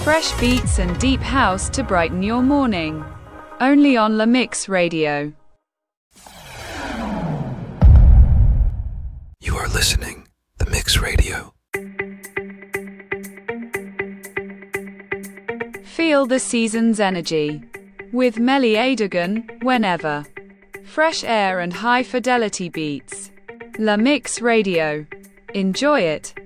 Fresh beats and deep house to brighten your morning. Only on La Mix Radio. You are listening The Mix Radio. Feel the season's energy with Melly Adegan, whenever. Fresh air and high fidelity beats. La Mix Radio. Enjoy it.